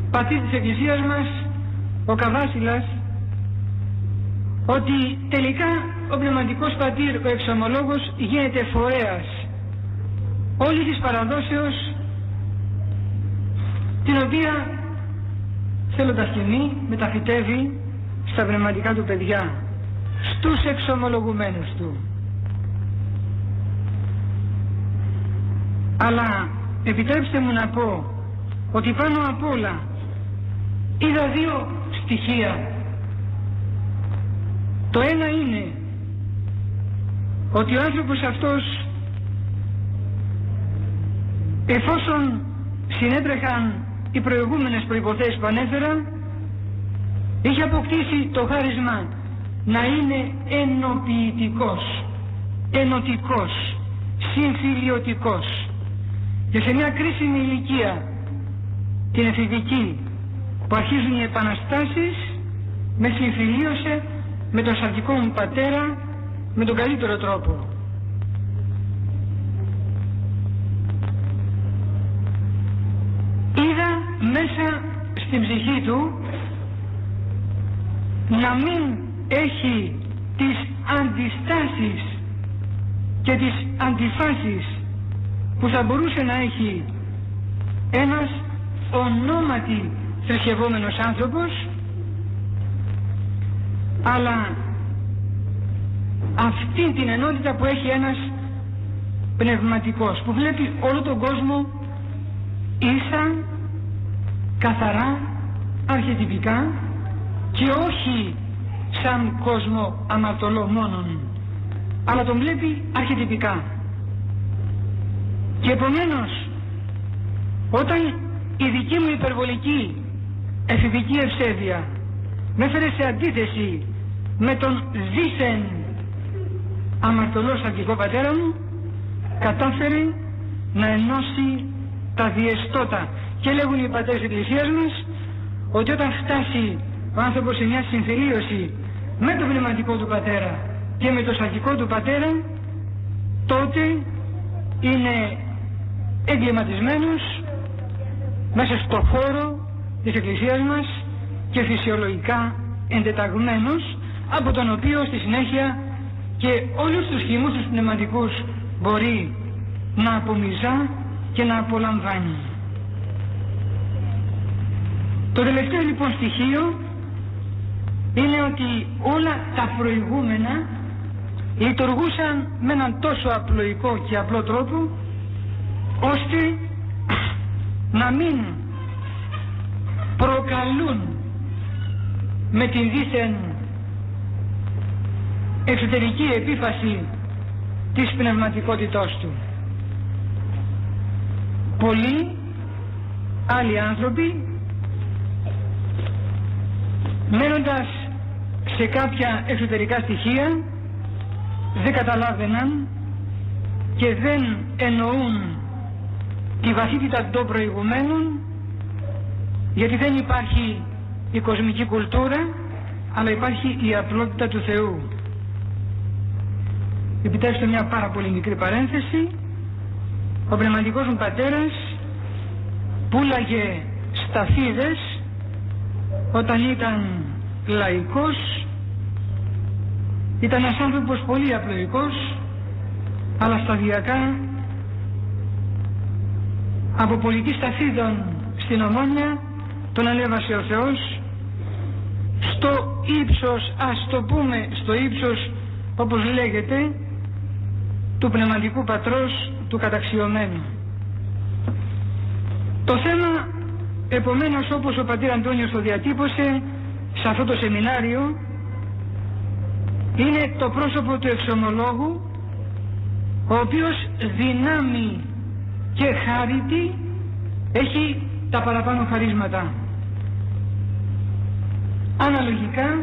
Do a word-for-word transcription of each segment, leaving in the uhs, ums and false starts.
πατήρ της Εκκλησίας μας, ο Καβάσιλας, ότι τελικά ο πνευματικός πατήρ, ο εξομολόγος, γίνεται φορέας όλης της παραδόσεως, την οποία θέλοντας και μη μεταφυτεύει στα πνευματικά του παιδιά, στους εξομολογουμένους του. Αλλά επιτρέψτε μου να πω ότι πάνω απ' όλα είδα δύο στοιχεία. Το ένα είναι ότι ο άνθρωπος αυτός, εφόσον συνέτρεχαν οι προηγούμενες προϋποθέσεις που ανέφερα, είχε αποκτήσει το χάρισμα να είναι ενοποιητικός, ενωτικός, συμφιλιωτικός. Και σε μια κρίσιμη ηλικία, την εφηβική, που αρχίζουν οι επαναστάσεις, με συμφιλίωσε με τον σαρκικό μου πατέρα με τον καλύτερο τρόπο. Είδα μέσα στην ψυχή του να μην έχει τις αντιστάσεις και τις αντιφάσεις που θα μπορούσε να έχει ένας ονόματι θρησκευόμενος άνθρωπος, αλλά αυτή την ενότητα που έχει ένας πνευματικός, που βλέπει όλο τον κόσμο ίσα, καθαρά, αρχετυπικά και όχι σαν κόσμο αμαρτωλό μόνον, αλλά τον βλέπει αρχετυπικά. Και επομένως, όταν η δική μου υπερβολική εφηβική ευσέβεια με έφερε σε αντίθεση με τον δίθεν αμαρτωλό σαρκικό πατέρα μου, κατάφερε να ενώσει τα διεστώτα. Και λέγουν οι πατέρες της Εκκλησίας μας ότι όταν φτάσει ο άνθρωπος σε μια συμφιλίωση με τον πνευματικό του πατέρα και με τον σαρκικό του πατέρα, τότε είναι εγκληματισμένος μέσα στο χώρο της Εκκλησίας μας και φυσιολογικά εντεταγμένος, από τον οποίο στη συνέχεια και όλους τους χυμούς τους πνευματικούς μπορεί να απομυζά και να απολαμβάνει. Το τελευταίο λοιπόν στοιχείο είναι ότι όλα τα προηγούμενα λειτουργούσαν με έναν τόσο απλοϊκό και απλό τρόπο, ώστε να μην προκαλούν με την δίθεν εξωτερική επίφαση της πνευματικότητός του. Πολλοί άλλοι άνθρωποι, μένοντας σε κάποια εξωτερικά στοιχεία, δεν καταλάβαιναν και δεν εννοούν τη βαθύτητα των προηγουμένων, γιατί δεν υπάρχει η κοσμική κουλτούρα, αλλά υπάρχει η απλότητα του Θεού. Επιτρέψτε μια πάρα πολύ μικρή παρένθεση. Ο πνευματικός μου πατέρας πουλάγε σταφίδες όταν ήταν λαϊκός. Ήταν ένας άνθρωπος πολύ απλοϊκός, αλλά σταδιακά από πολιτή σταφίδων στην Ομόνια τον ανέβασε ο Θεός στο ύψος, ας το πούμε στο ύψος, όπως λέγεται, του πνευματικού πατρός του καταξιωμένου. Το θέμα, επομένως, όπως ο πατήρ Αντώνιος το διατύπωσε σε αυτό το σεμινάριο, είναι το πρόσωπο του εξομολόγου, ο οποίος δυνάμει και χάρητη έχει τα παραπάνω χαρίσματα. Αναλογικά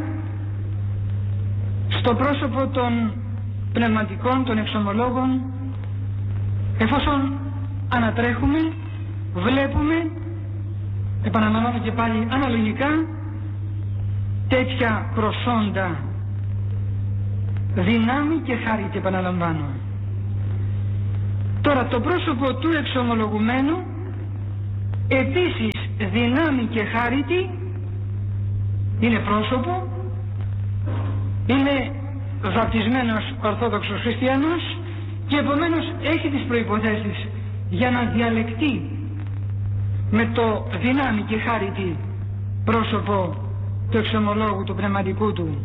στο πρόσωπο των πνευματικών, των εξομολόγων, εφόσον ανατρέχουμε, βλέπουμε, επαναλαμβάνω και πάλι αναλογικά, τέτοια προσόντα, δυνάμει και χάρητη, επαναλαμβάνω. Τώρα το πρόσωπο του εξομολογουμένου επίσης δυνάμει και χάρητη, είναι πρόσωπο, είναι βαπτισμένος Ορθόδοξος Χριστιανός και επομένως έχει τις προϋποθέσεις για να διαλεκτεί με το δυνάμει και χάρητη πρόσωπο του εξομολόγου του πνευματικού του.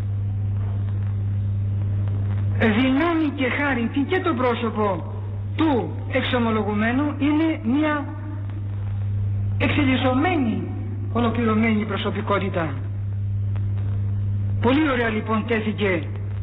Δυνάμει και χάρητη και το πρόσωπο του εξομολογουμένου είναι μια εξελισσομένη, ολοκληρωμένη προσωπικότητα. Πολύ ωραία λοιπόν τέθηκε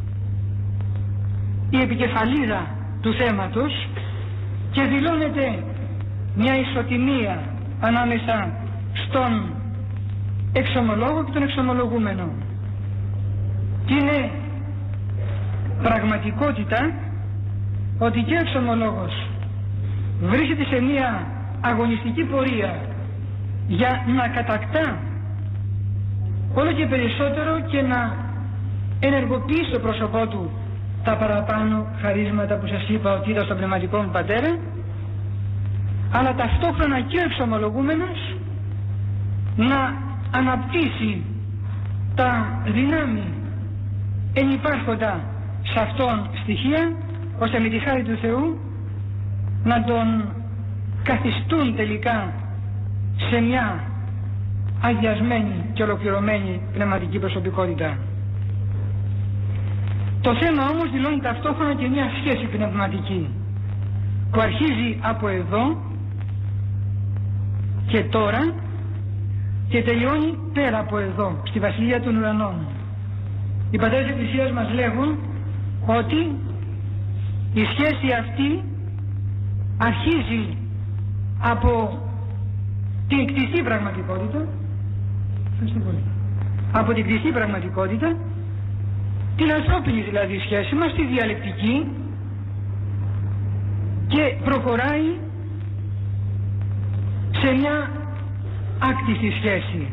η επικεφαλίδα του θέματος και δηλώνεται μια ισοτιμία ανάμεσα στον εξομολόγο και τον εξομολογούμενο. Και είναι πραγματικότητα ότι και ο εξομολόγος βρίσκεται σε μια αγωνιστική πορεία για να κατακτά όλο και περισσότερο και να ενεργοποιεί στο πρόσωπό του τα παραπάνω χαρίσματα που σας είπα ότι είδα στον πνευματικό μου πατέρα, αλλά ταυτόχρονα και ο εξομολογούμενος να αναπτύσσει τα δυνάμει ενυπάρχοντα σε αυτόν στοιχεία, ώστε με τη χάρη του Θεού να τον καθιστούν τελικά σε μια αγιασμένη και ολοκληρωμένη πνευματική προσωπικότητα. Το θέμα όμως δηλώνει ταυτόχρονα και μια σχέση πνευματική που αρχίζει από εδώ και τώρα και τελειώνει πέρα από εδώ, στη Βασιλεία των Ουρανών. Οι πατέρες της Εκκλησίας μας λέγουν ότι η σχέση αυτή αρχίζει από την κτιστή πραγματικότητα, από την κτιστή πραγματικότητα, την ανθρώπινη δηλαδή σχέση μας, τη διαλεκτική, και προχωράει σε μια άκτιστη σχέση.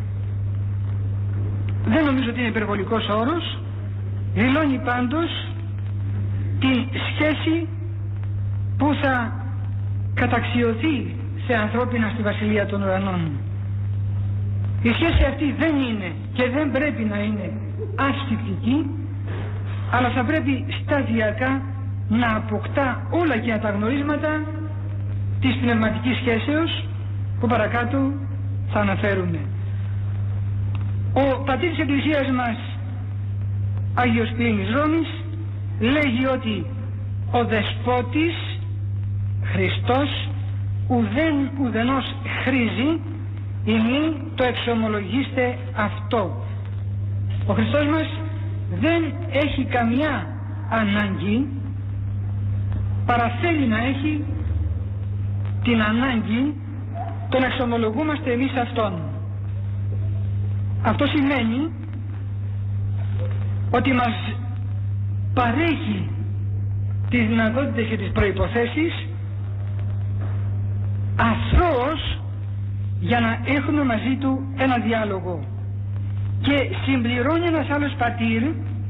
Δεν νομίζω ότι είναι υπερβολικός όρος, δηλώνει πάντως την σχέση που θα καταξιωθεί σε ανθρώπινα στη Βασιλεία των Ουρανών. Η σχέση αυτή δεν είναι και δεν πρέπει να είναι ασφυκτική, αλλά θα πρέπει σταδιακά να αποκτά όλα και τα γνωρίσματα της πνευματικής σχέσεως που παρακάτω θα αναφέρουμε. Ο πατήρ της Εκκλησίας μας, Άγιος Πλήνης Ρώμης, λέγει ότι ο Δεσπότης Χριστός ουδέν ουδενός χρήζει ημί το εξομολογήστε αυτό. Ο Χριστός μας δεν έχει καμιά ανάγκη, παρά θέλει να έχει την ανάγκη το να εξομολογούμαστε εμείς αυτόν. Αυτό σημαίνει ότι μας παρέχει τις δυνατότητες και τις προϋποθέσεις αθρώος για να έχουμε μαζί του ένα διάλογο, και συμπληρώνει ένας άλλος πατήρ,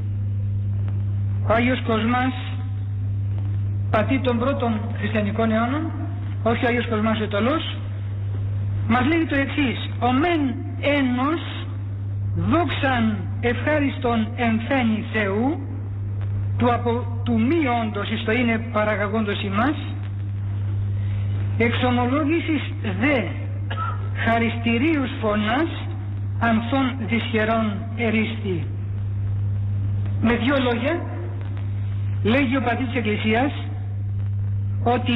ο Άγιος Κοσμάς, πατήρ των πρώτων χριστιανικών αιώνων, όχι ο Άγιος Κοσμάς ο Αιτωλός, μας λέει το εξής: ο μεν ένος δόξαν ευχάριστον εμφαίνει Θεού, του από του μη όντως εις το είναι παραγαγόντος ημάς, εξομολόγησης δε χαριστηρίους φωνάς ανθών δυσχερών ερίστη. Με δύο λόγια λέγει ο πατήρ της Εκκλησίας ότι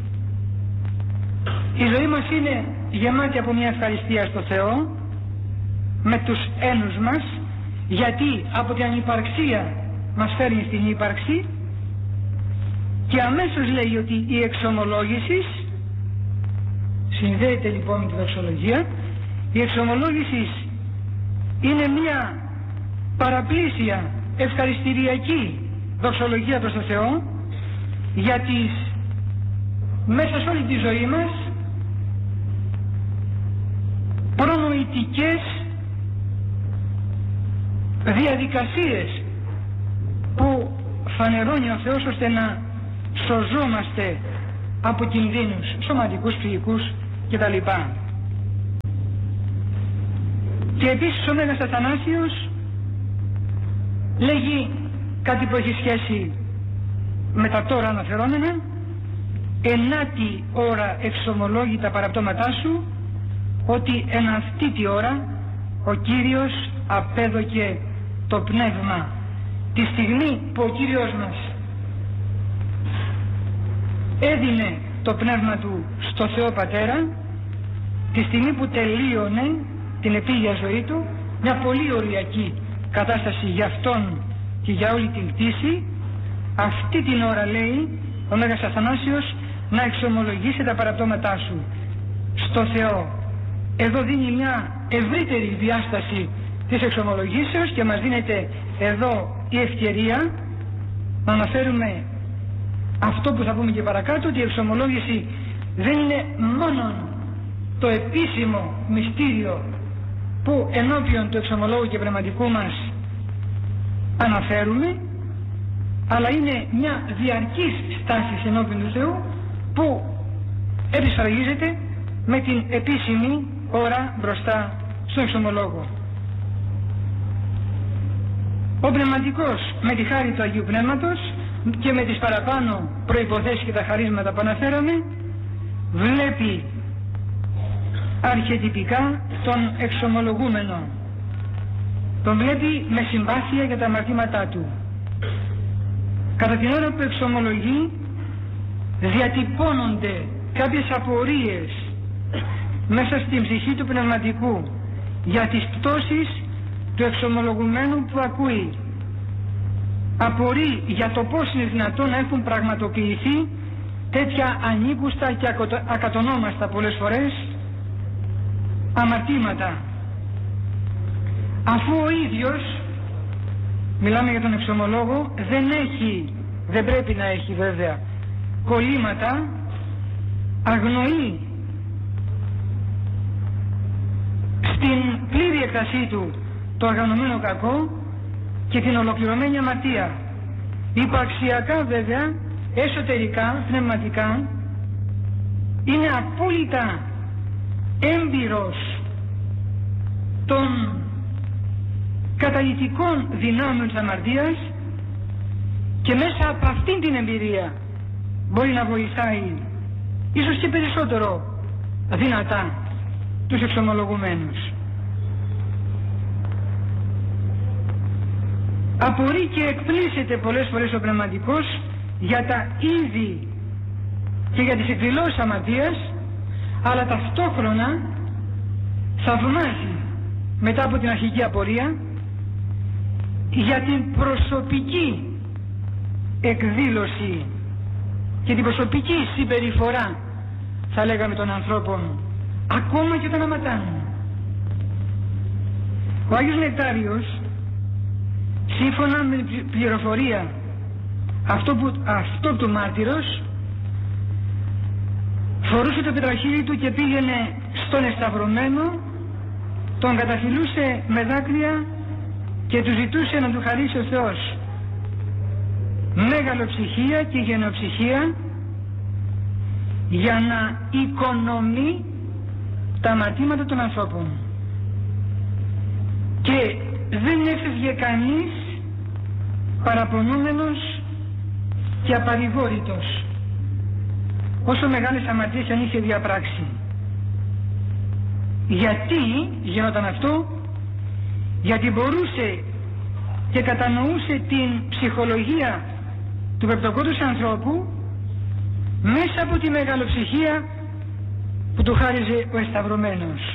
η ζωή μας είναι γεμάτη από μια ευχαριστία στο Θεό με τους ένους μας, γιατί από την ανυπαρξία μας φέρνει στην ύπαρξη, και αμέσως λέει ότι η εξομολόγηση συνδέεται λοιπόν με τη δοξολογία. Η εξομολόγηση είναι μια παραπλήσια ευχαριστηριακή δοξολογία προς τον Θεό για τις μέσα σε όλη τη ζωή μας προνοητικές διαδικασίες που φανερώνει ο Θεός ώστε να σωζόμαστε από κινδύνους σωματικούς, ψυχικούς κτλ. Και επίσης ο Μέγας Αθανάσιος λέγει κάτι που έχει σχέση με τα τώρα αναφερόμενα. Ενάτη ώρα εξομολόγει τα παραπτώματά σου, ότι εν αυτή τη ώρα ο Κύριος απέδωκε το πνεύμα. Τη στιγμή που ο Κύριος μας έδινε το πνεύμα του στο Θεό Πατέρα, τη στιγμή που τελείωνε την επίγεια ζωή του, μια πολύ οριακή κατάσταση για αυτόν και για όλη την κτήση, αυτή την ώρα λέει ο Μέγας Αθανάσιος να εξομολογήσει τα παραπτώματά σου στο Θεό. Εδώ δίνει μια ευρύτερη διάσταση της εξομολογήσεως και μας δίνεται εδώ η ευκαιρία να αναφέρουμε αυτό που θα πούμε και παρακάτω, ότι η εξομολόγηση δεν είναι μόνο το επίσημο μυστήριο που ενώπιον του εξομολόγου και πνευματικού μας αναφέρουμε, αλλά είναι μια διαρκής στάση ενώπιον του Θεού που επισφραγίζεται με την επίσημη ώρα μπροστά στον εξομολόγο. Ο πνευματικός με τη χάρη του Αγίου Πνεύματος και με τις παραπάνω προϋποθέσεις και τα χαρίσματα που αναφέραμε βλέπει αρχετυπικά τον εξομολογούμενο. Τον βλέπει με συμπάθεια για τα αμαρτήματά του. Κατά την ώρα που εξομολογεί διατυπώνονται κάποιες απορίες μέσα στην ψυχή του πνευματικού για τις πτώσεις του εξομολογουμένου που ακούει. Απορεί για το πώς είναι δυνατόν να έχουν πραγματοποιηθεί τέτοια ανήκουστα και ακατονόμαστα πολλές φορές αμαρτήματα, αφού ο ίδιος, μιλάμε για τον εξομολόγο, δεν έχει, δεν πρέπει να έχει βέβαια κολλήματα, αγνοεί στην πλήρη εκτασή του το οργανωμένο κακό και την ολοκληρωμένη αμαρτία. Υπαρξιακά βέβαια, εσωτερικά, πνευματικά, είναι απόλυτα έμπειρος των καταλυτικών δυνάμεων της αμαρτίας και μέσα από αυτήν την εμπειρία μπορεί να βοηθάει ίσως και περισσότερο δυνατά τους εξομολογουμένους. Απορεί και εκπλήσεται πολλές φορές ο πνευματικός για τα είδη και για τις εκδηλώσεις αμαρτίας, αλλά ταυτόχρονα θαυμάζει μετά από την αρχική απορία για την προσωπική εκδήλωση και την προσωπική συμπεριφορά, θα λέγαμε, των ανθρώπων ακόμα και όταν αμαρτάνουν. Ο Άγιος Νεκτάριος, σύμφωνα με την πληροφορία αυτό που, αυτό του μάρτυρος, φορούσε το πετραχύλι του και πήγαινε στον εσταυρωμένο, τον καταφυλούσε με δάκρυα και του ζητούσε να του χαρίσει ο Θεός μεγαλοψυχία και γενοψυχία για να οικονομεί τα αμαρτήματα των ανθρώπων. Και δεν έφευγε κανείς παραπονούμενος και απαρηγόρητος, όσο μεγάλες αμαρτίες αν είχε διαπράξει. Γιατί γινόταν αυτό? Γιατί μπορούσε και κατανοούσε την ψυχολογία του πεπτοκόντους ανθρώπου μέσα από τη μεγαλοψυχία που του χάριζε ο εσταυρωμένος.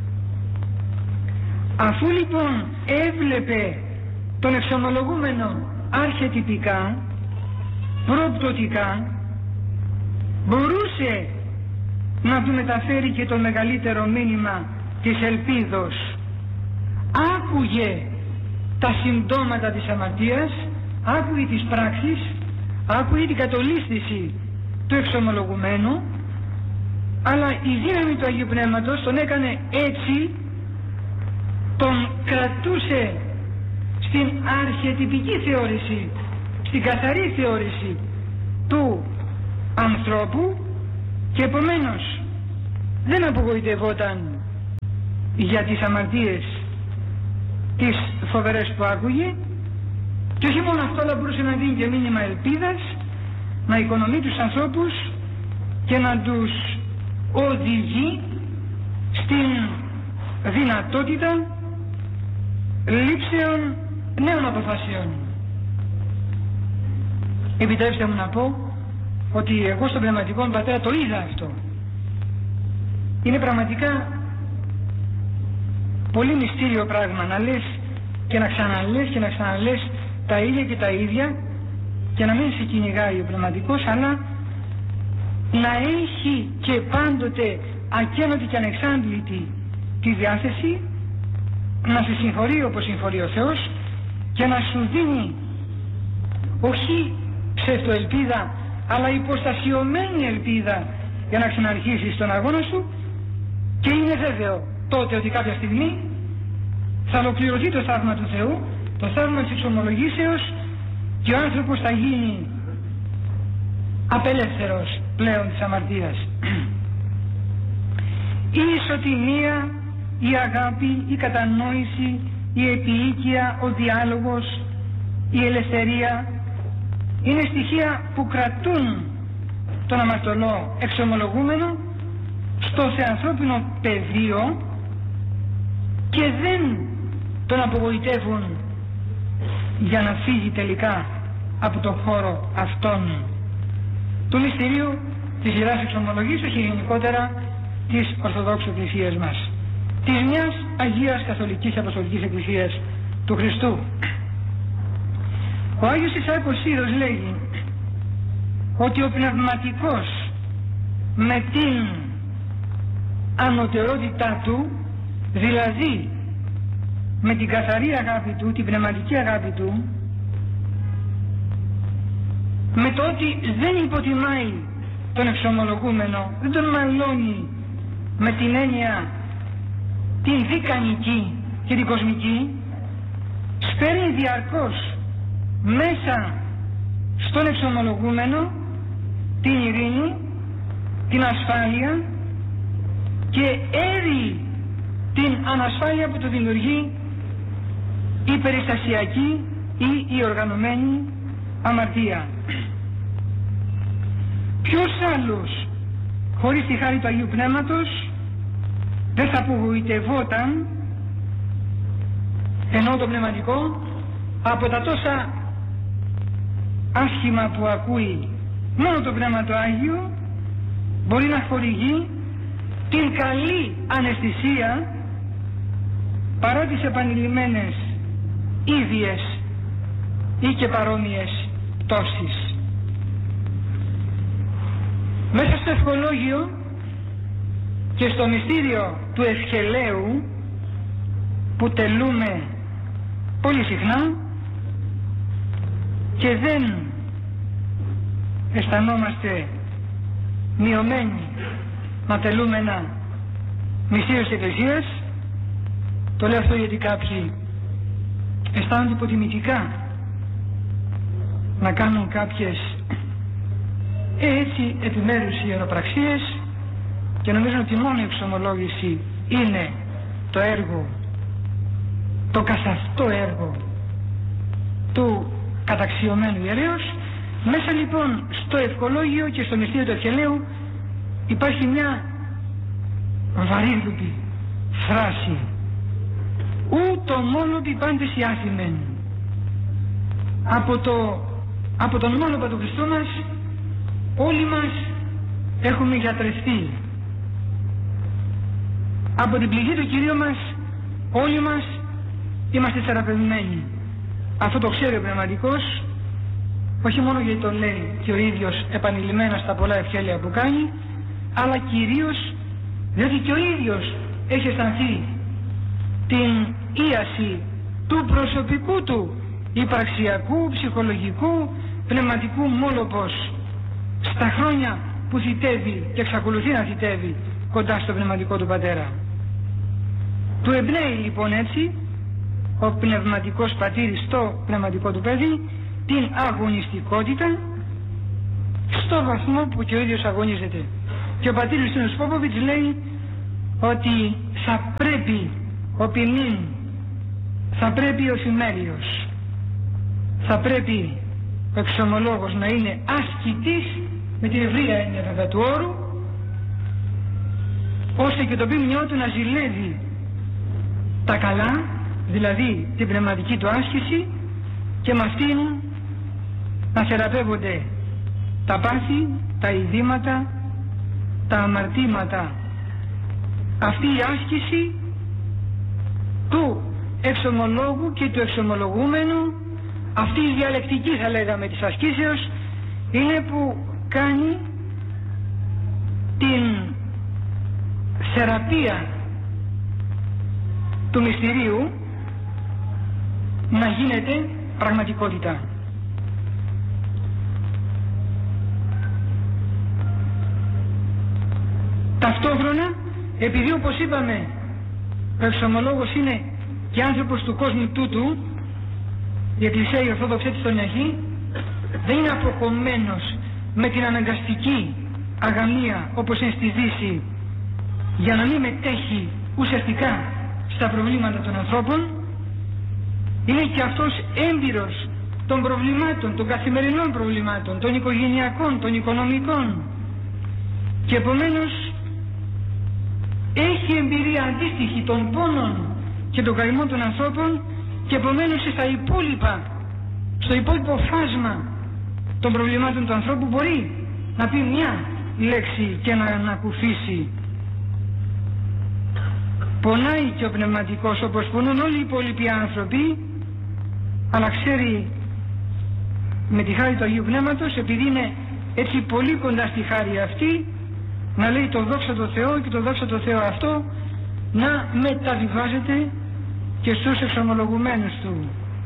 Αφού λοιπόν έβλεπε τον εξομολογούμενο αρχετυπικά, προπτωτικά, μπορούσε να του μεταφέρει και το μεγαλύτερο μήνυμα της ελπίδος. Άκουγε τα συμπτώματα της αμαρτίας, άκουγε τις πράξεις, άκουγε την κατολίσθηση του εξομολογουμένου, αλλά η δύναμη του Αγίου Πνεύματος τον έκανε έτσι, τον κρατούσε στην αρχιετυπική θεώρηση, στην καθαρή θεώρηση του ανθρώπου, και επομένως δεν απογοητευόταν για τις αμαρτίες τις φοβερές που άκουγε, και όχι μόνο αυτό, αλλά μπορούσε να δίνει και μήνυμα ελπίδας, να οικονομεί τους ανθρώπους και να τους οδηγεί στην δυνατότητα λήψεων νέων αποφάσεων. Επιτρέψτε μου να πω ότι εγώ στον πνευματικό μου πατέρα το είδα αυτό. Είναι πραγματικά πολύ μυστήριο πράγμα να λες και να ξαναλες και να ξαναλες τα ίδια και τα ίδια και να μην σε κυνηγάει ο πνευματικός, αλλά να έχει και πάντοτε ακένωτη και ανεξάντλητη τη διάθεση να σε συγχωρεί όπως συγχωρεί ο Θεός και να σου δίνει όχι ψευτοελπίδα, αλλά υποστασιωμένη ελπίδα για να ξαναρχίσεις τον αγώνα σου, και είναι βέβαιο τότε ότι κάποια στιγμή θα ολοκληρωθεί το θαύμα του Θεού, το θαύμα της εξομολογήσεως, και ο άνθρωπος θα γίνει απελεύθερος πλέον της αμαρτίας. Η ισοτιμία, η αγάπη, η κατανόηση, η επίοικια, ο διάλογος, η ελευθερία είναι στοιχεία που κρατούν τον αμαρτωλό εξομολογούμενο στο θεανθρώπινο πεδίο και δεν τον απογοητεύουν για να φύγει τελικά από τον χώρο αυτόν του μυστηρίου της Ιεράς Εξομολογήσεως και γενικότερα της Ορθοδόξου Εκκλησίας μας, της μιας Αγίας Καθολικής Αποστολικής Εκκλησίας του Χριστού. Ο Άγιος Ισαάκος Σύρος λέγει ότι ο πνευματικός με την ανωτερότητά του, δηλαδή με την καθαρή αγάπη του, την πνευματική αγάπη του, με το ότι δεν υποτιμάει τον εξομολογούμενο, δεν τον μαλώνει με την έννοια την δικανική και την κοσμική, σπέρνει διαρκώς μέσα στον εξομολογούμενο την ειρήνη, την ασφάλεια και έρει την ανασφάλεια που το δημιουργεί η περιστασιακή ή η οργανωμένη αμαρτία. Ποιος άλλος χωρίς τη χάρη του Αγίου Πνεύματος δεν θα απογοητευόταν, ενώ το πνευματικό, από τα τόσα άσχημα που ακούει? Μόνο το Πνεύμα το Άγιο μπορεί να χορηγεί την καλή αναισθησία παρά τις επανειλημμένες ίδιες ή και παρόμοιες πτώσεις. Μέσα στο ευχολόγιο και στο μυστήριο του ευχελαίου που τελούμε πολύ συχνά και δεν αισθανόμαστε μειωμένοι να τελούμε ένα μυστήριο της Εκκλησίας, το λέω αυτό γιατί κάποιοι αισθάνονται υποτιμητικά να κάνουν κάποιες έτσι επιμέρους ιεροπραξίες και νομίζουν ότι μόνο η εξομολόγηση είναι το έργο, το καθαυτό έργο του καταξιωμένου ιερέως. Μέσα λοιπόν στο ευχολόγιο και στο μυστήριο του ευχελαίου υπάρχει μια βαρύγδουπη φράση: ούτω μόνοπι πάντες οι άθιμεν. Από, το, από τον μόνοπα του Χριστού μας όλοι μας έχουμε γιατρευτεί. Από την πληγή του Κυρίου μας όλοι μας είμαστε θεραπευμένοι. Αυτό το ξέρει ο πνευματικός, όχι μόνο γιατί το λέει και ο ίδιος επανειλημμένα στα πολλά ευχέλαια που κάνει, αλλά κυρίως διότι και ο ίδιος έχει αισθανθεί την ίαση του προσωπικού του υπαρξιακού, ψυχολογικού, πνευματικού μόλοπος στα χρόνια που θητεύει και εξακολουθεί να θητεύει κοντά στο πνευματικό του πατέρα. Του εμπνέει λοιπόν έτσι ο πνευματικός πατήρης στο πνευματικό του παιδί την αγωνιστικότητα στο βαθμό που και ο ίδιος αγωνίζεται. Και ο πατήρης του Πόποβιτς λέει ότι θα πρέπει ο ποιμήν θα πρέπει ο εφημέριος, θα πρέπει ο εξομολόγος να είναι ασκητής με την ευρία έννοια βέβαια του όρου, ώστε και το ποιμνιό του να ζηλεύει τα καλά, δηλαδή την πνευματική του άσκηση, και με αυτήν να θεραπεύονται τα πάθη, τα ειδήματα, τα αμαρτήματα. Αυτή η άσκηση του εξομολόγου και του εξομολογούμενου, αυτή η διαλεκτική θα λέγαμε της ασκήσεως, είναι που κάνει την θεραπεία του μυστηρίου να γίνεται πραγματικότητα. Ταυτόχρονα, επειδή όπως είπαμε ο εξομολόγος είναι και άνθρωπος του κόσμου τούτου, η Εκκλησία η Ορθόδοξη έτσι τον έχει, δεν είναι αποκομμένος με την αναγκαστική αγαμία όπως είναι στη Δύση, για να μην μετέχει ουσιαστικά στα προβλήματα των ανθρώπων. Είναι και αυτός έμπειρος των προβλημάτων, των καθημερινών προβλημάτων, των οικογενειακών, των οικονομικών, και επομένως έχει εμπειρία αντίστοιχη των πόνων και των καημών των ανθρώπων, και επομένως στα υπόλοιπα, στο υπόλοιπο φάσμα των προβλημάτων του ανθρώπου μπορεί να πει μια λέξη και να ανακουφίσει. Πονάει και ο πνευματικός όπως πονούν όλοι οι υπόλοιποι άνθρωποι, αλλά ξέρει με τη χάρη του Αγίου Πνεύματος, επειδή είναι έτσι πολύ κοντά στη χάρη αυτή, να λέει το δόξα τω Θεώ, και το δόξα τω Θεώ αυτό να μεταβιβάζεται και στους εξομολογουμένους του.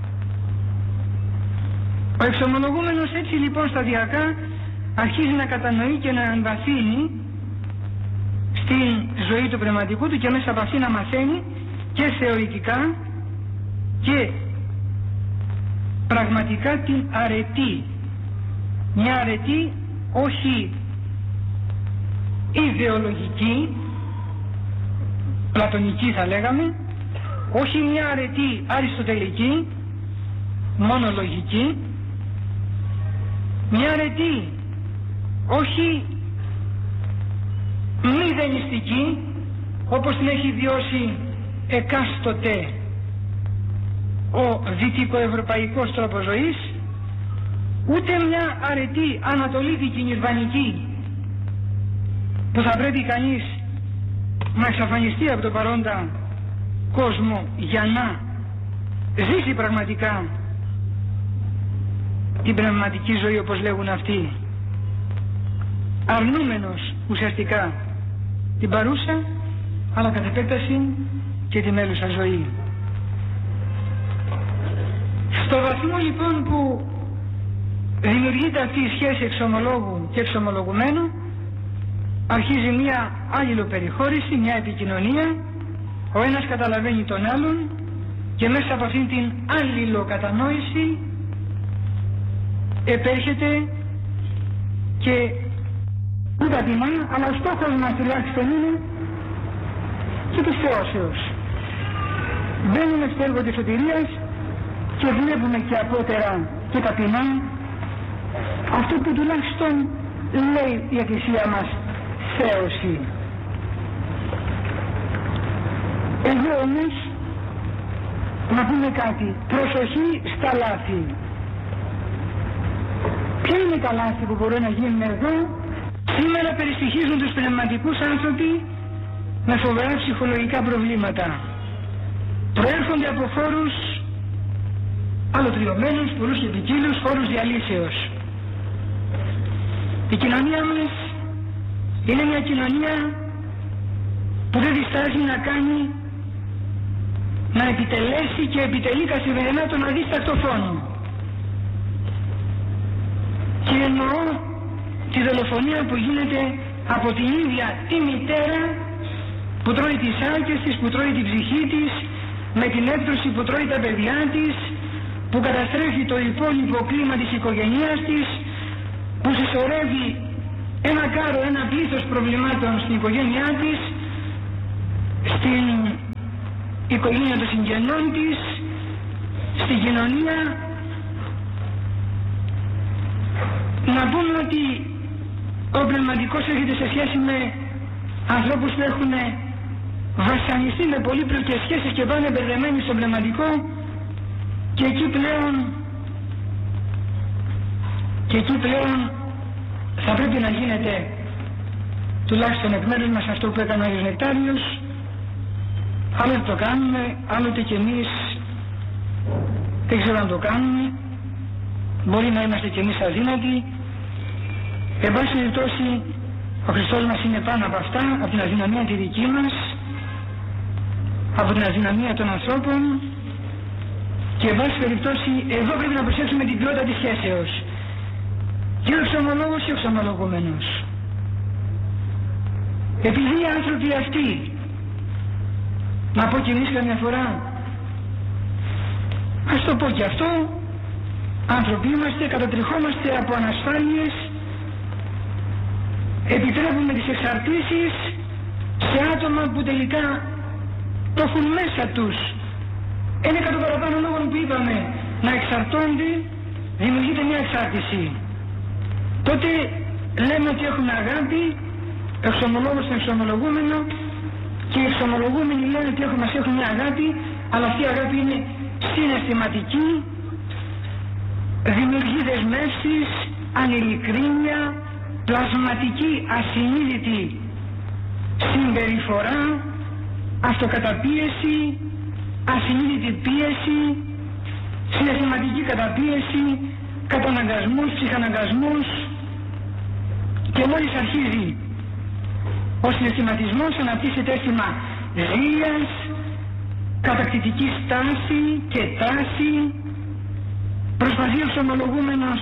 Ο εξομολογούμενος έτσι λοιπόν σταδιακά αρχίζει να κατανοεί και να εμβαθύνει στην ζωή του πνευματικού του, και μέσα από αυτή να μαθαίνει και θεωρητικά και πραγματικά την αρετή. Μια αρετή όχι ιδεολογική, πλατωνική θα λέγαμε, όχι μια αρετή αριστοτελική, μόνο λογική, μια αρετή όχι μηδενιστική όπως την έχει βιώσει εκάστοτε ο δυτικοευρωπαϊκός τρόπος ζωής, ούτε μια αρετή ανατολίτικη νιρβανική που θα πρέπει κανείς να εξαφανιστεί από το παρόντα κόσμο για να ζήσει πραγματικά την πνευματική ζωή όπως λέγουν αυτοί, αρνούμενος ουσιαστικά την παρούσα αλλά κατ' επέκταση και τη μέλουσα ζωή. Στο βαθμό λοιπόν που δημιουργείται αυτή η σχέση εξομολόγου και εξομολογουμένου, αρχίζει μια αλληλοπεριχώρηση, μια επικοινωνία, ο ένας καταλαβαίνει τον άλλον, και μέσα από αυτήν την αλληλοκατανόηση επέρχεται και δεν τα τιμά, αλλά ο στόχος μας τουλάχιστον είναι και της θεώσεως. Μπαίνουμε στο έργο της σωτηρίας και βλέπουμε και απότερα και ταπεινά αυτό που τουλάχιστον λέει η Εκκλησία μας, θέωση. Εδώ όμως να πούμε κάτι, προσοχή στα λάθη. Ποια είναι τα λάθη που μπορούν να γίνουν εδώ? Σήμερα περιστοιχίζουν τους πνευματικούς άνθρωποι με φοβερά ψυχολογικά προβλήματα. Προέρχονται από χώρους αλλοτριωμένους, πολλούς και ποικίλους, χώρους διαλύσεως. Η κοινωνία μας είναι μια κοινωνία που δεν διστάζει να κάνει, να επιτελέσει και επιτελεί καθημερινά τον αδίστακτο φόνο. Και εννοώ τη δολοφονία που γίνεται από την ίδια τη μητέρα που τρώει τις άλκες της, που τρώει την ψυχή της, με την έπτωση που τρώει τα παιδιά της, που καταστρέφει το υπόλοιπο κλίμα της οικογένειας της, που συσσωρεύει ένα κάρο, ένα πλήθος προβλημάτων στην οικογένειά της, στην οικογένεια των συγγενών της, στην κοινωνία να πούμε ότι ο πνευματικός έρχεται σε σχέση με ανθρώπους που έχουν βασανιστεί με πολύπλοκες σχέσεις και πάνε μπερδεμένοι στο πνευματικό, και εκεί πλέον και εκεί πλέον θα πρέπει να γίνεται, τουλάχιστον εκ μέρους μας, αυτό που έκανε ο Άγιος Νεκτάριος. Άλλοτε το κάνουμε, άλλοτε και εμείς δεν ξέρω αν το κάνουμε, μπορεί να είμαστε και εμείς αδύνατοι. Εν πάση περιπτώσει, ο Χριστός μας είναι πάνω από αυτά, από την αδυναμία τη δική μας, από την αδυναμία των ανθρώπων, και εν πάση περιπτώσει εδώ πρέπει να προσέξουμε την ποιότητα της σχέσεως, και ο εξομολόγος και ο εξομολογούμενος. Επειδή οι άνθρωποι αυτοί, να πω και εμείς καμιά φορά, ας το πω και αυτό, άνθρωποι είμαστε, κατατριχόμαστε από ανασφάλειες, επιτρέπουμε τις εξαρτήσεις σε άτομα που τελικά το έχουν μέσα τους. Ένα εκατό παραπάνω λόγων που είπαμε να εξαρτώνται, δημιουργείται μια εξάρτηση. Τότε λέμε ότι έχουμε αγάπη, εξομολόγος στον εξομολογούμενο, και οι εξομολογούμενοι λένε ότι έχουμε, μας έχουν μια αγάπη, αλλά αυτή η αγάπη είναι συναισθηματική, δημιουργεί δεσμεύσεις, ανηλικρίνεια, πλασματική ασυνείδητη συμπεριφορά, αυτοκαταπίεση, ασυνείδητη πίεση, συναισθηματική καταπίεση, καταναγκασμούς, ψυχαναγκασμούς, και μόλις αρχίζει ο συναισθηματισμός αναπτύσσεται αίσθημα ζήλιας, κατακτητική στάση και τάση. Προσπαθεί ο εξομολογούμενος,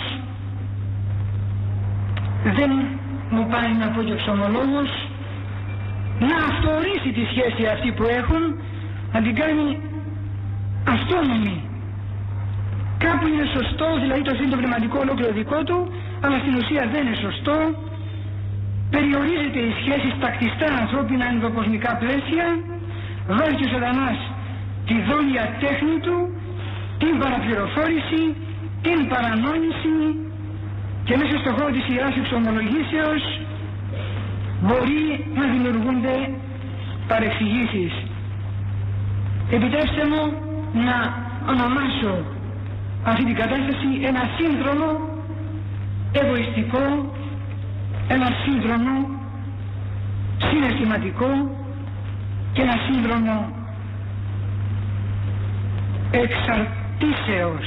δεν μου πάει να πω και ο εξομολόγος, να αυτοορίσει τη σχέση αυτή που έχουν, να την κάνει αυτόνομη. Κάπου είναι σωστό, δηλαδή το αφήνει το πνευματικό ολόκληρο δικό του, αλλά στην ουσία δεν είναι σωστό. Περιορίζεται η σχέση στα κτιστά ανθρώπινα ενδοκοσμικά πλαίσια, βάζει και ο σατανάς τη δόλια τέχνη του, την παραπληροφόρηση, την παρανόηση, και μέσα στο χώρο της Ιεράς Εξομολογήσεως μπορεί να δημιουργούνται παρεξηγήσεις. Επιτρέψτε μου να ονομάσω αυτή την κατάσταση ένα σύνδρομο εγωιστικό, ένα σύνδρομο συναισθηματικό και ένα σύνδρομο εξαρτήσεως.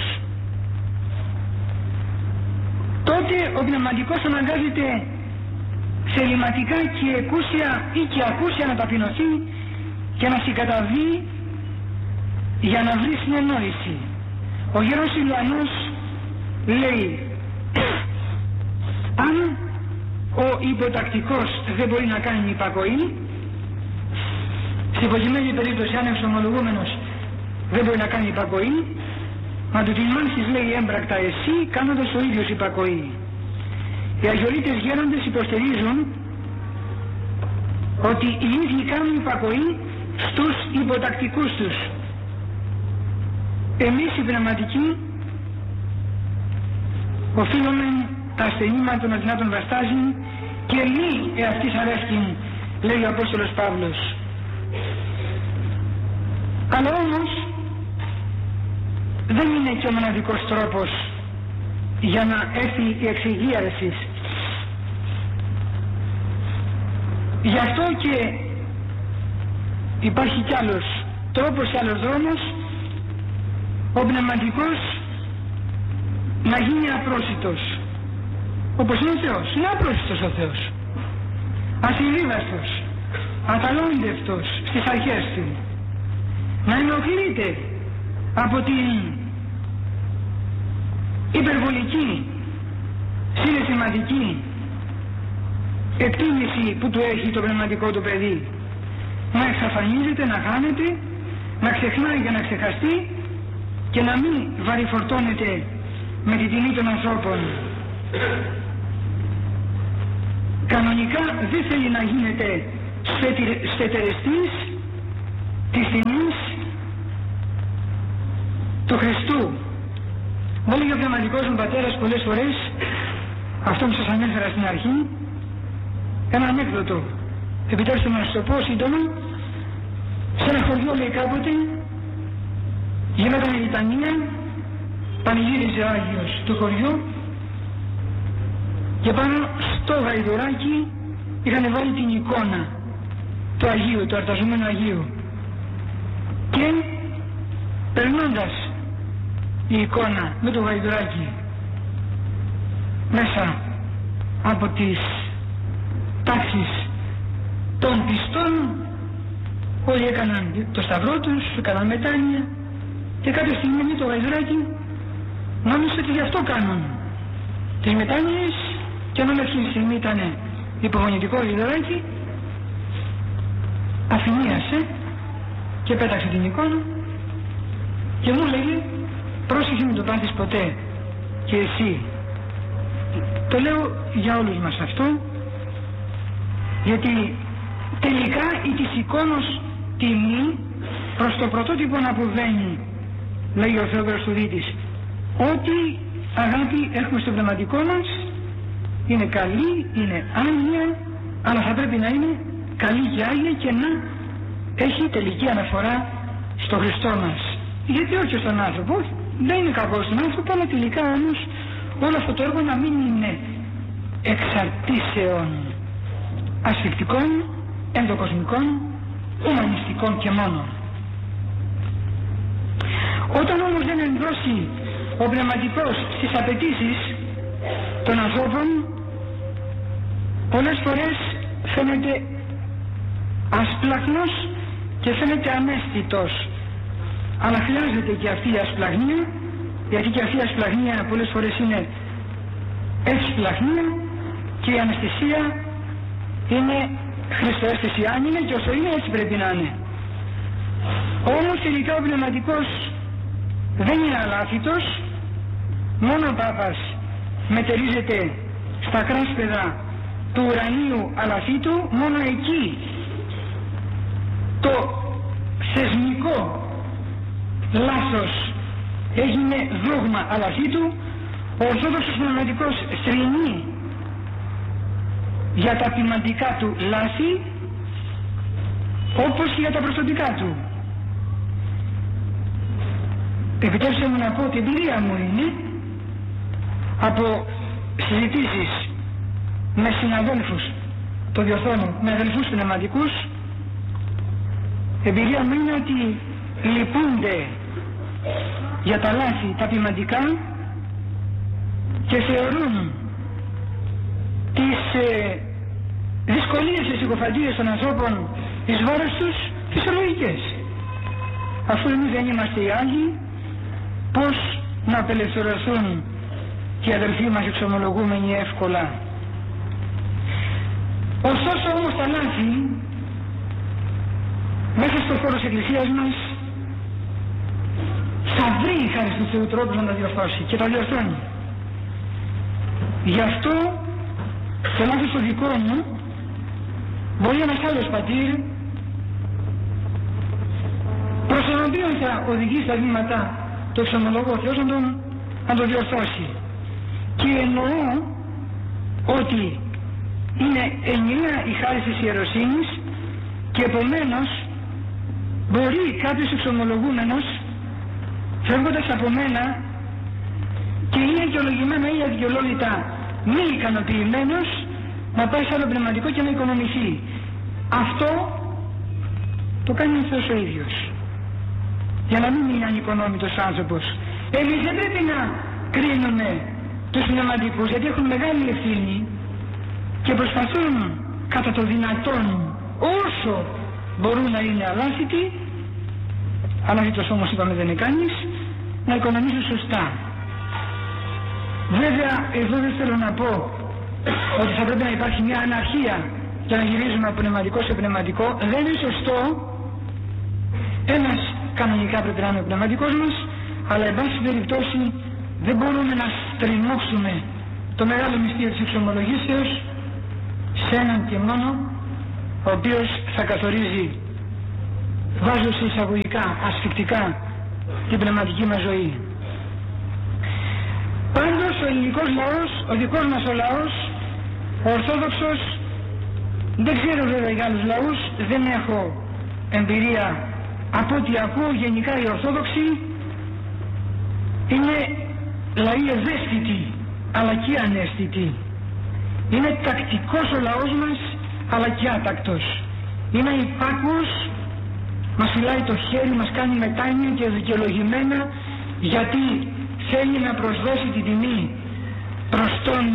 Τότε ο πνευματικός αναγκάζεται θεληματικά και εκούσια ή και ακούσια να ταπεινωθεί και να συγκαταβεί για να βρει συνεννόηση. Ο Γέρος Ηλιανός λέει, αν ο υποτακτικός δεν μπορεί να κάνει υπακοή, στην προκειμένη περίπτωση αν εξομολογούμενος δεν μπορεί να κάνει υπακοή, μα του την μάχης λέει έμπρακτα εσύ, κάνοντας ο ίδιος υπακοή. Οι αγιορείτες γέροντες υποστηρίζουν ότι οι ίδιοι κάνουν υπακοή στους υποτακτικούς τους. Εμείς οι πνευματικοί οφείλουμε τα ασθενήματα των αδυνάτων βαστάζειν και μη εαυτής αρέσκην, λέει ο Απόστολος Παύλος. Αλλά όμως δεν είναι και ο μοναδικός τρόπος για να έρθει η εξυγίαρση. Γι' αυτό και υπάρχει κι άλλος τρόπος και άλλος δρόμος, ο πνευματικός να γίνει απρόσιτος, όπως είναι ο Θεός. Είναι απρόσιτος ο Θεός, ασυμβίβαστος, αταλόντευτος στις αρχές του, να ενοχλείται από την υπερβολική συναισθηματική εκτίμηση που του έχει το πνευματικό του παιδί, να εξαφανίζεται, να χάνεται, να ξεχνάει για να ξεχαστεί και να μην βαρυφορτώνεται με την τιμή των ανθρώπων. Κανονικά δεν θέλει να γίνεται σφετεριστής της τιμής του Χριστού. Μου έλεγε ο πνευματικός μου πατέρας πολλές φορές, αυτό που σας ανέφερα στην αρχή, ένα ανέκδοτο. Επιτρέψτε να σας το πω σύντομα. Σε ένα χωριό, λέει, κάποτε γινόταν η λιτανία, πανηγύριζε ο Άγιος του χωριού και πάνω στο γαϊδουράκι είχαν βάλει την εικόνα του Αγίου, του αρταζόμενου Αγίου, και περνώντας η εικόνα με το γαϊδουράκι μέσα από τις τάξεις των πιστών, όλοι έκαναν το σταυρό τους, έκαναν μετάνια, και κάποια στιγμή το γαϊδουράκι νόμιζε ότι γι' αυτό κάνουν τις μετάνοιες, και ενώ εκείνη τη στιγμή ήταν υπομονητικό γαϊδουράκι, αφηνίασε και πέταξε την εικόνα και μου λέγε, πρόσεχε μην το πάθεις ποτέ και εσύ. Το λέω για όλους μας αυτό, γιατί τελικά η της εικόνος τιμή προς το πρωτότυπο να αποβαίνει, λέει ο Θεόδωρος Τουδίτης. Ό,τι αγάπη έχουμε στο πνευματικό μας είναι καλή, είναι άγια, αλλά θα πρέπει να είναι καλή και άγια και να έχει τελική αναφορά στο Χριστό μας. Γιατί όχι στον άνθρωπο, δεν είναι κακό στον άνθρωπο, αλλά τελικά όμως όλο αυτό το έργο να μην είναι εξαρτήσεων ασφυκτικών, ενδοκοσμικών, ουμανιστικών και μόνο. Όταν όμως δεν ενδώσει ο πνευματικός στις απαιτήσεις των ανθρώπων, πολλές φορές φαίνεται ασπλαχνός και φαίνεται ανέστητος. Αλλά χρειάζεται και αυτή η ασπλαχνία, γιατί και αυτή η ασπλαχνία πολλές φορές είναι ευσπλαχνία, και η αναισθησία είναι χριστοαίσθηση. Αν είναι και όσο είναι, έτσι πρέπει να είναι. Όμως τελικά ο πνευματικός δεν είναι αλάθητος. Μόνο ο Πάπας μετερίζεται στα κράσπεδα του ουρανίου αλαθήτου, μόνο εκεί το θεσμικό λάθος έγινε δόγμα αλαθήτου. Ο Ορθόδοξος πνευματικός θρηνεί για τα ποιμαντικά του λάθη όπως και για τα προσωπικά του. Επιτρέψτε μου να πω ότι η εμπειρία μου είναι από συζητήσεις με συναδέλφους, το διορθώνω, με αδελφούς πνευματικούς. Εμπειρία μου είναι ότι λυπούνται για τα λάθη τα ποιμαντικά και θεωρούν τις ε, δυσκολίες και συκοφαντίες των ανθρώπων εις βάρος τους φυσιολογικές. Αφού εμείς δεν είμαστε οι άλλοι, πώς να απελευθερωθούν και οι αδελφοί μας εξομολογούμενοι εύκολα. Ωστόσο όμως τα λάθη μέσα στο χώρο της Εκκλησίας μας θα βρει χάρη του Θεού τρόπους να τα διορθώσει και τα διορθώνει. Γι' αυτό το λάθος το δικό μου μπορεί ένας άλλος πατήρ, προς τον οποίο θα οδηγήσει τα βήματα το εξομολογώ ο Θεός να τον, να τον διορθώσει. Και εννοώ ότι είναι ενιαία η χάρη της ιεροσύνης και επομένως μπορεί κάποιος εξομολογούμενος φεύγοντας από μένα και είναι δικαιολογημένα ή αδικαιολόγητα μη ικανοποιημένος να πάει σε άλλο πνευματικό και να οικονομηθεί. Αυτό το κάνει ο Θεός ο ίδιος, για να μην είναι ανικονόμητος άνθρωπος. Εμείς δεν πρέπει να κρίνουμε τους πνευματικούς, γιατί έχουν μεγάλη ευθύνη και προσπαθούν κατά το δυνατόν όσο μπορούν να είναι αλάθητοι, αλάθητος όμως είπαμε δεν είναι κανείς, να οικονομήσουν σωστά. Βέβαια εδώ δεν θέλω να πω ότι θα πρέπει να υπάρχει μια αναρχία για να γυρίζουμε από πνευματικό σε πνευματικό. Δεν είναι σωστό. Ένας κανονικά πρέπει να είναι ο πνευματικός μας, αλλά εν πάση περιπτώσει δεν μπορούμε να στριμώξουμε το μεγάλο μυστήριο της εξομολογήσεως σε έναν και μόνο, ο οποίος θα καθορίζει, βάζω σε εισαγωγικά ασφυκτικά, την πνευματική μας ζωή. Πάντως ο ελληνικός λαός, ο δικός μας ο λαός, ο Ορθόδοξος, δεν ξέρω βέβαια για άλλους λαούς, δεν έχω εμπειρία, από ό,τι ακούω γενικά οι Ορθόδοξοι είναι λαοί ευαίσθητοι αλλά και αναίσθητοι. Είναι τακτικός ο λαός μας αλλά και άτακτος. Είναι υπάκουος, μας φυλάει το χέρι, μας κάνει μετάνοια και δικαιολογημένα, γιατί θέλει να προσδώσει την τιμή προς τον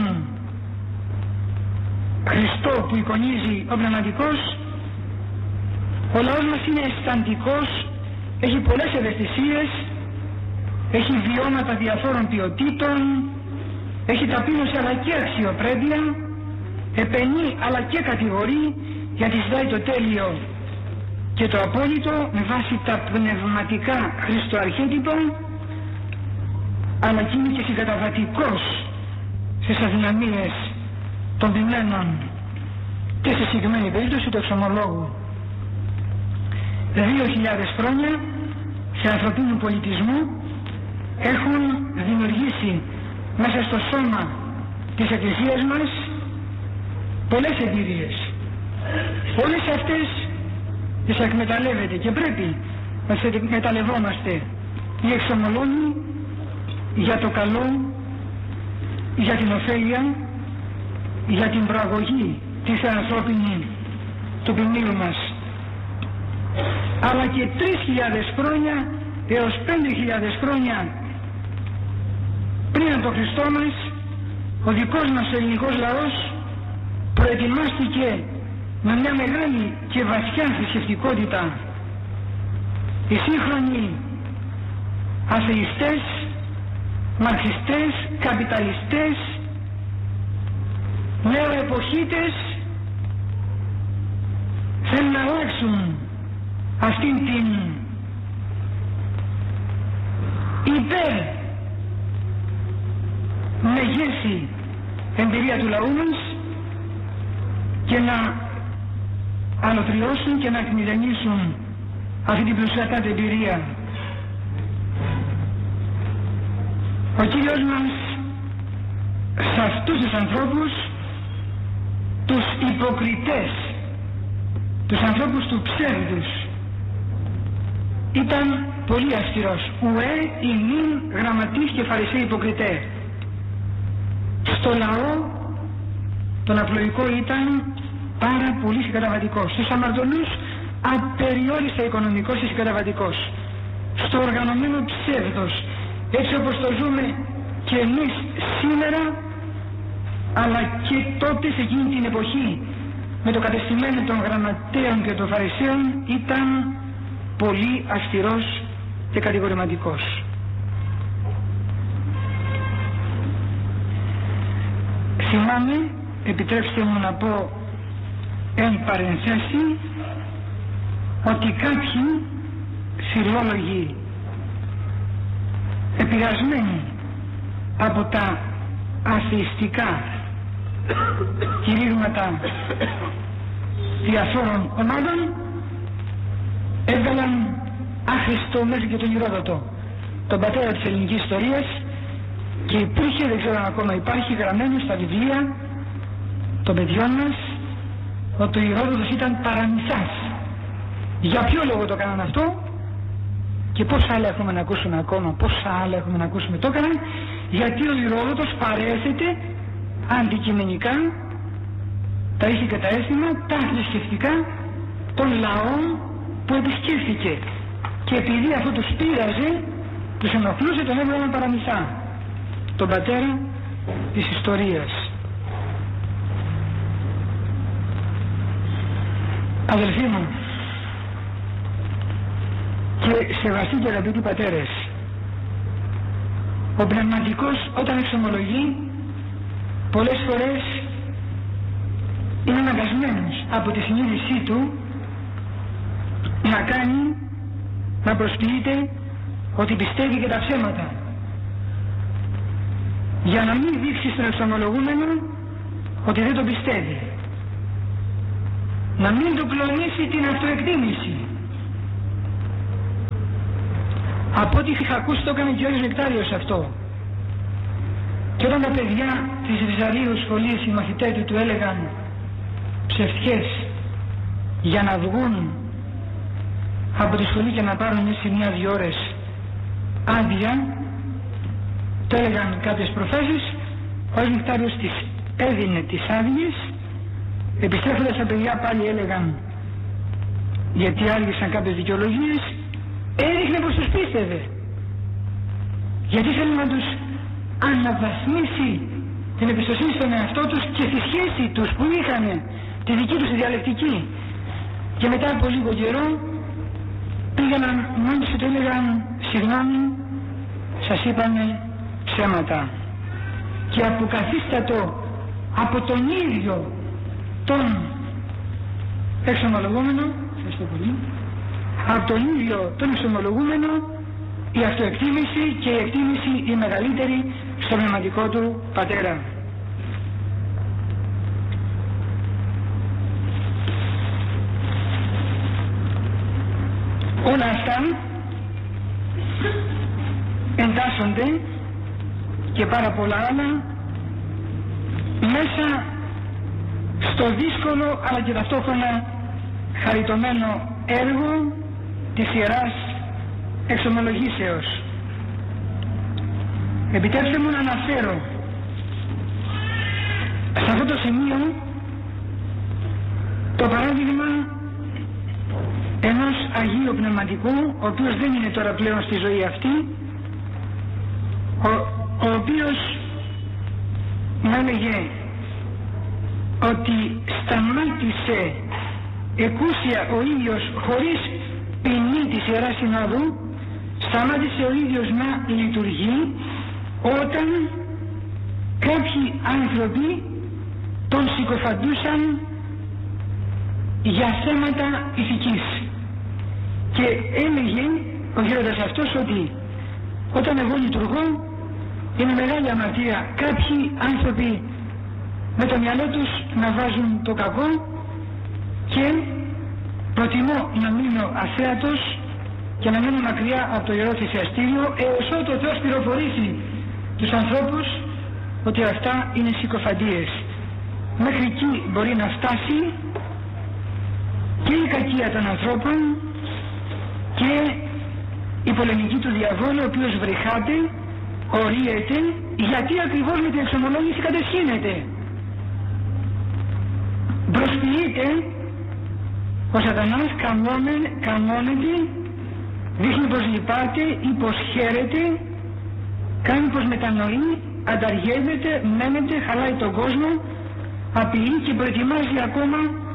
Χριστό που εικονίζει ο πνευματικός. Ο λαός μας είναι αισθαντικός, έχει πολλές ευαισθησίες, έχει βιώματα διαφόρων ποιοτήτων, έχει ταπείνωση αλλά και αξιοπρέπεια, επενεί αλλά και κατηγορεί, γιατί ζητάει το τέλειο και το απόλυτο με βάση τα πνευματικά χριστοαρχέτυπα, αλλά και είναι και συγκαταβατικός στις αδυναμίες των ποιμένων και στη συγκεκριμένη περίπτωση του εξομολόγου. Δύο χιλιάδες χρόνια σε ανθρωπίνου πολιτισμού έχουν δημιουργήσει μέσα στο σώμα της Εκκλησίας μας πολλές εμπειρίες. Όλες αυτές τις εκμεταλλεύεται και πρέπει να τις εκμεταλλευόμαστε οι εξομολόγοι για το καλό, για την ωφέλεια, για την προαγωγή της ανθρώπινη του ποιμνίου μας. Αλλά και τρεις χιλιάδες χρόνια έως πέντε χιλιάδες χρόνια πριν από τον Χριστό μας, ο δικός μας ελληνικός λαός προετοιμάστηκε με μια μεγάλη και βαθιά θρησκευτικότητα. Οι σύγχρονοι αθεϊστές, μαρξιστές, καπιταλιστές, νεοεποχίτες θέλουν να αλλάξουν αυτήν την υπέρ μεγέση εμπειρία του λαού μας και να αλωτριώσουν και να εκμηδενήσουν αυτή την πλουσιατάτη εμπειρία. Ο Κύριος μας σε αυτούς τους ανθρώπους, τους υποκριτές, τους ανθρώπους του ψεύδους, ήταν πολύ αυστηρός. Ουέ ημίν γραμματείς και φαρισαίοι υποκριτέ. Στο λαό τον απλοϊκό ήταν πάρα πολύ συγκαταβατικός. Στους αμαρτωλούς απεριόριστα οικονομικός και συγκαταβατικός. Στο οργανωμένο ψεύδος, έτσι όπως το ζούμε και εμείς σήμερα, αλλά και τότε σε εκείνη την εποχή με το κατεστημένο των γραμματέων και των φαρισαίων, ήταν πολύ αυστηρός και κατηγορηματικός. Θυμάμαι, επιτρέψτε μου να πω εν παρενθέσει, ότι κάποιοι φιλόλογοι επηρεασμένοι από τα αθεϊστικά κηρύγματα διαφόρων ομάδων έβγαλαν άχρηστο μέχρι και τον Ηρόδοτο, τον πατέρα της ελληνικής ιστορίας, και υπήρχε, δεν ξέρω αν ακόμα υπάρχει, γραμμένο στα βιβλία των παιδιών μας ότι ο Ηρόδοτος ήταν παραμυθάς. Για ποιο λόγο το έκαναν αυτό και πόσα άλλα έχουμε να ακούσουμε ακόμα, πόσα άλλα έχουμε να ακούσουμε. Το έκαναν γιατί ο Ηρόδοτος παρέθετε αντικειμενικά τα ήθη και τα έθιμα, τα θρησκευτικά των λαών που επισκέφθηκε, και επειδή αυτό τους πείραζε, τους ενοχλούσε, τον έβγαλαν παραμυθά, τον πατέρα της ιστορίας. Αδελφοί μου και σεβαστοί και αγαπητοί πατέρες, ο πνευματικός όταν εξομολογεί πολλές φορές είναι αναγκασμένος από τη συνείδησή του να κάνει, να προσποιείται ότι πιστεύει και τα ψέματα, για να μην δείξει στον εξομολογούμενο ότι δεν το πιστεύει, να μην του κλονίσει την αυτοεκτίμηση. Από ό,τι είχα ακούσει το έκανε και ο Άγιος Νεκτάριος αυτό. Και όταν τα παιδιά της Ριζαρίου σχολής, οι μαθητές του, του έλεγαν ψευτιές για να βγουν από τη σχολή και να πάρουν μέσα σε μία-δυο ώρες άδεια, το έλεγαν κάποιες προφάσεις, ο Άγιος Νεκτάριος τις έδινε τις άδειες, επιστρέφοντας τα παιδιά πάλι έλεγαν, γιατί άργησαν κάποιες δικαιολογίες, έδειχνε πως τους πίστευε. Γιατί θέλει να τους αναβαθμίσει την εμπιστοσύνη στον εαυτό τους και στη σχέση τους που είχαν τη δική τους διαλεκτική. Και μετά από λίγο καιρό πήγαιναν μόνοι τους και το έλεγαν, συγγνώμη, σας είπαμε ψέματα. Και αποκαθίστατο από τον ίδιο τον εξομολογούμενο, ευχαριστώ πολύ, από τον ίδιο τον εξομολογούμενο, η αυτοεκτίμηση και η εκτίμηση η μεγαλύτερη στο πνευματικό του πατέρα. Όλα αυτά εντάσσονται και πάρα πολλά άλλα μέσα στο δύσκολο αλλά και ταυτόχρονα χαριτωμένο έργο της Ιεράς Εξομολογήσεως. Επιτρέψτε μου να αναφέρω σε αυτό το σημείο το παράδειγμα ενός Αγίου Πνευματικού, ο οποίος δεν είναι τώρα πλέον στη ζωή αυτή, ο, ο οποίος μου έλεγε ότι σταμάτησε εκούσια ο ίδιος χωρίς ποινή της Ιεράς Συνόδου, σταμάτησε ο ίδιος να λειτουργεί όταν κάποιοι άνθρωποι τον συκοφαντούσαν για θέματα ηθικής. Και έλεγε ο γέροντας αυτός ότι όταν εγώ λειτουργώ είναι μεγάλη αμαρτία κάποιοι άνθρωποι με το μυαλό τους να βάζουν το κακό και προτιμώ να μείνω αθέατος και να μείνω μακριά από το Ιερό Θυσιαστήριο έως ότου ο Θεός πληροφορήσει τους ανθρώπους ότι αυτά είναι συκοφαντίες. Μέχρι εκεί μπορεί να φτάσει και η κακία των ανθρώπων και η πολεμική του διαβόλου, ο οποίος βρυχάται, ορίεται, γιατί ακριβώς με την εξομολόγηση κατεσχύνεται. Προσποιείται, ο σατανάς καμώνεται, δείχνει πως λυπάται ή πως χαίρεται, κάνει πως μετανοεί, ανταργεύεται, μένεται, χαλάει τον κόσμο, απειλεί και προετοιμάζει ακόμα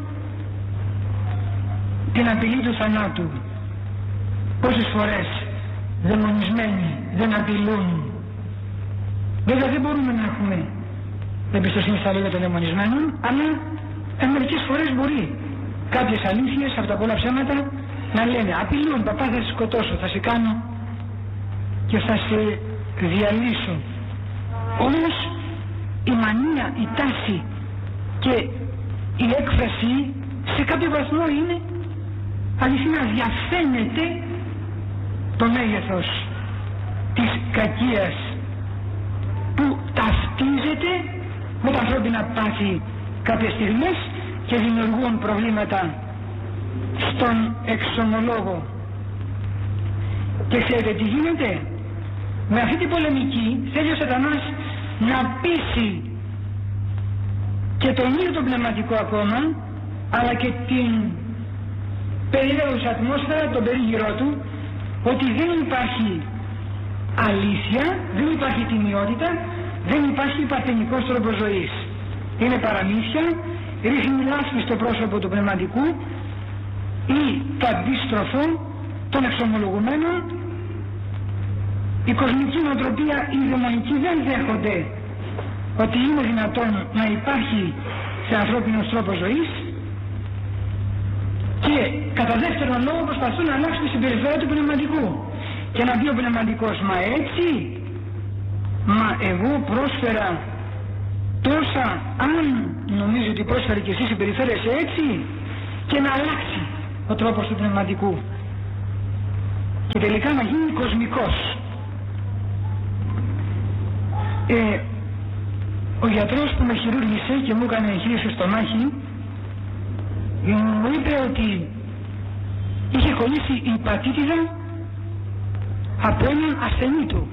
την απειλή του θανάτου. Πόσες φορές δαιμονισμένοι δεν απειλούν. Βέβαια δεν μπορούμε να έχουμε εμπιστοσύνη στα λόγια των δαιμονισμένων, αλλά ε, μερικές φορές μπορεί κάποιες αλήθειες από τα πολλά ψέματα να λένε απειλούν, παπά θα σε σκοτώσω, θα σε κάνω και θα σε διαλύσω. Όμως η μανία, η τάση και η έκφραση σε κάποιο βαθμό είναι αληθινά, διαφαίνεται το μέγεθος της κακίας που ταυτίζεται με τα ανθρώπινα πάθη κάποιες στιγμές και δημιουργούν προβλήματα στον εξομολόγο. Και ξέρετε τι γίνεται? Με αυτή την πολεμική θέλει ο σατανάς να πείσει και τον ίδιο τον πνευματικό ακόμα, αλλά και την περίεργη ατμόσφαιρα, τον περίγυρό του, ότι δεν υπάρχει αλήθεια, δεν υπάρχει τιμιότητα, δεν υπάρχει παρθενικός τρόπος ζωής. Είναι παραμύθια, ρίχνει λάσπη στο πρόσωπο του πνευματικού ή το αντίστροφο των εξομολογουμένων. Η κοσμική νοοτροπία, οι δαιμονικοί δεν δέχονται ότι είναι δυνατόν να υπάρχει σε ανθρώπινος τρόπος ζωής και κατά δεύτερον λόγο προσπαθούν να αλλάξουν τη συμπεριφορά του πνευματικού και να πει ο πνευματικός, μα έτσι, μα εγώ πρόσφερα τόσα, αν νομίζω ότι πρόσφερε και εσύ συμπεριφέρεσαι έτσι, και να αλλάξει ο τρόπος του πνευματικού. και τελικά να γίνει κοσμικός. Ε, ο γιατρός που με χειρούργησε και μου έκανε εγχείρηση στο μάχη μου είπε ότι είχε κολλήσει η υπατήτηδα από έναν ασθενή του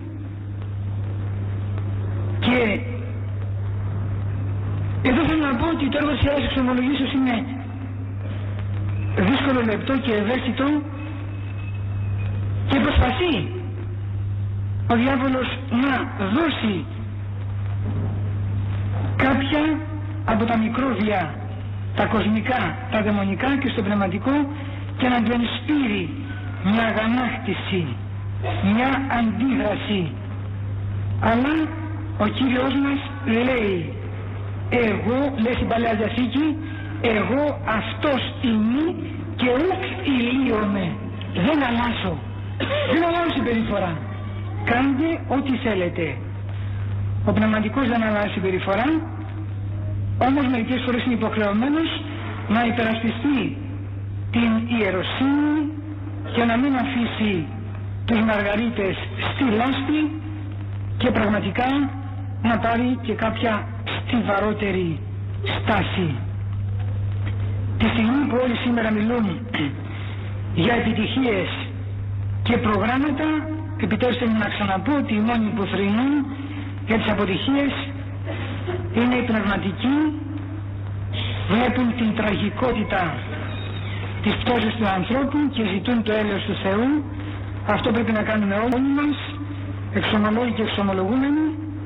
και εδώ θέλω να πω ότι το έργο της Ιεράς Εξομολογήσεως είναι δύσκολο, λεπτό και ευαίσθητο και προσπαθεί ο διάβολος να δώσει κάποια από τα μικρόβια, τα κοσμικά, τα δαιμονικά και στο πνευματικό και να του ενσπείρει μια αγανάκτηση, μια αντίδραση. Αλλά ο Κύριος μας λέει, εγώ, λέει στην Παλαιά Διαθήκη, εγώ αυτός είμαι και ουκ ηλίομαι. Δεν αλλάζω, δεν αλλάζω συμπεριφορά. Κάντε ό,τι θέλετε. Ο πνευματικός δεν αλλάζει συμπεριφορά, όμως μερικές φορές είναι υποχρεωμένος να υπερασπιστεί την ιεροσύνη και να μην αφήσει τους μαργαρίτες στη λάσπη και πραγματικά να πάρει και κάποια στιβαρότερη στάση. Τη στιγμή που όλοι σήμερα μιλούν για επιτυχίες και προγράμματα, επιτρέψτε μου να ξαναπώ ότι οι μόνοι που θρηνούν για τις αποτυχίες είναι οι πνευματικοί, βλέπουν την τραγικότητα της πτώσης του ανθρώπου και ζητούν το έλεος του Θεού. Αυτό πρέπει να κάνουμε όλοι μας, εξομολόγοι και εξομολογούμενοι,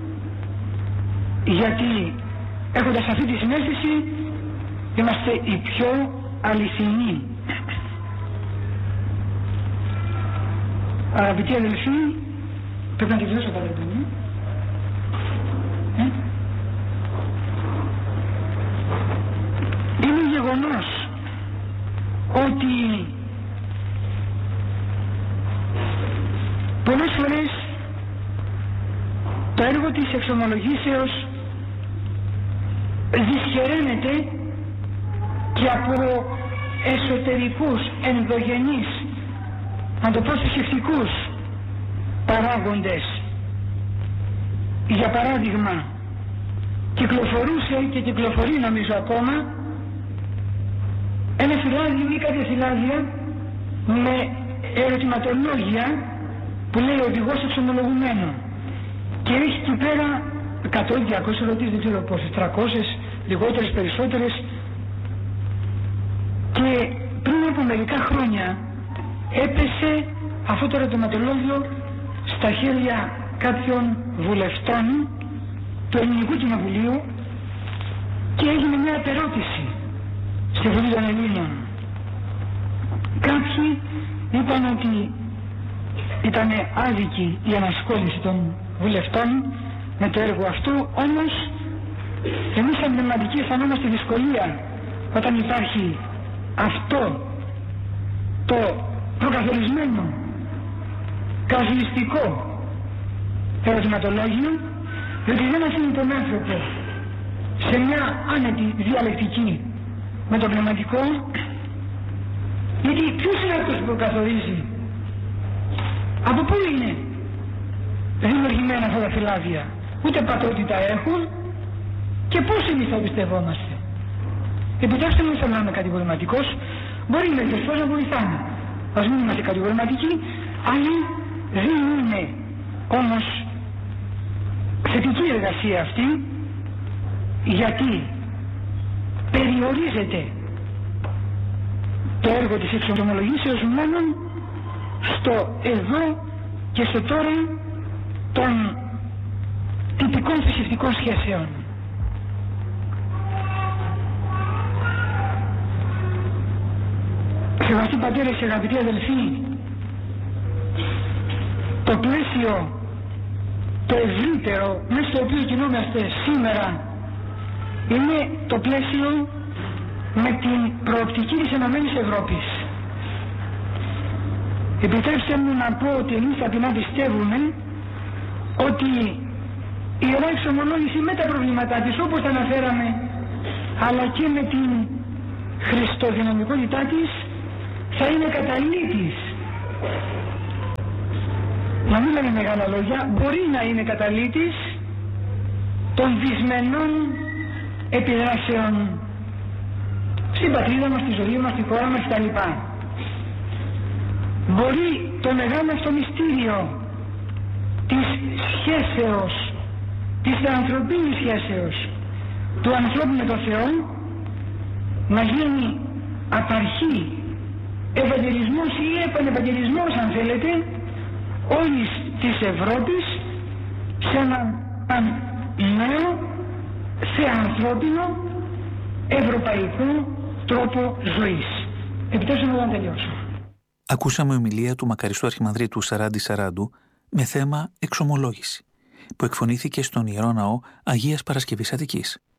γιατί έχοντας αυτή τη συνέστηση είμαστε οι πιο αληθινοί. Αγαπητοί αδελφοί, πρέπει να τη δώσω παραδείγμα. Ε? Είναι γεγονός ότι πολλές φορές το έργο της εξομολογήσεως δυσχεραίνεται και από εσωτερικούς, ενδογενείς, να το πω θρησκευτικούς παράγοντες. Για παράδειγμα, κυκλοφορούσε και κυκλοφορεί νομίζω ακόμα ένα φυλάδιο ή κάποια φυλάδια με ερωτηματολόγια που λέει οδηγός εξομολογουμένο και έχει εκεί πέρα εκατό διακόσιες ερωτήσεις, δεν ξέρω πόσες, τριακόσιες, λιγότερες, περισσότερες, και πριν από μερικά χρόνια έπεσε αυτό το ερωτηματολόγιο στα χέρια κάποιων βουλευτών του Ελληνικού Κοινοβουλίου και έγινε μια επερώτηση στη Βουλή των Ελλήνων. Κάποιοι είπαν ότι ήταν άδικη η ανασχόληση των βουλευτών με το έργο αυτό, όμως εμείς σαν πνευματικοί αισθανόμαστε δυσκολία όταν υπάρχει αυτό το προκαθορισμένο καζουιστικό ερωτηματολόγιο, διότι δεν αφήνει τον άνθρωπο σε μια άνετη διαλεκτική με το πνευματικό, γιατί ποιος είναι αυτός που προκαθορίζει, από πού είναι δημιουργημένα αυτά τα φυλάδια, ούτε πατρότητα έχουν και πώς εμείς θα πιστεύόμαστε. Επιτρέψτε μου, θέλω να είμαι κατηγορηματικός, μπορεί μερικές φορές να βοηθάμε, ας μην είμαστε κατηγορηματικοί, αλλά δεν είναι όμως θετική εργασία αυτή, γιατί περιορίζεται το έργο της εξομολογήσεως μόνο στο εδώ και στο τώρα των τυπικών θρησκευτικών σχέσεων. Σεβαστοί πατέρες και αγαπητοί αδελφοί, το πλαίσιο το ευρύτερο μέσα στο οποίο κινούμαστε σήμερα είναι το πλαίσιο με την προοπτική της Ενωμένης Ευρώπης. Επιτρέψτε μου να πω ότι εμείς ταπεινά πιστεύουμε ότι η Ιερά Εξομολόγηση με τα προβλήματά της, όπως τα αναφέραμε, αλλά και με την χριστοδυναμικότητά της, θα είναι καταλήτης να μην λέμε μεγάλα λόγια, μπορεί να είναι καταλύτης των δυσμενών επιδράσεων στην πατρίδα μας, στη ζωή μας, στη χώρα μας κτλ. Μπορεί το μεγάλο αυτό μυστήριο της σχέσεως, της ανθρωπίνης σχέσεως του ανθρώπου με τον Θεό να γίνει απαρχή, ευαγγελισμός ή επανευαγγελισμός, αν θέλετε, όλης της Ευρώπης σε έναν νέο θεανθρώπινο ευρωπαϊκό τρόπο ζωής. Επιτρέψτε μου να τελειώσω. Ακούσαμε ομιλία του μακαριστού Αρχιμανδρίτου Σαράντη Σαράντου με θέμα εξομολόγηση, που εκφωνήθηκε στον Ιερό Ναό Αγίας Παρασκευής Αττικής.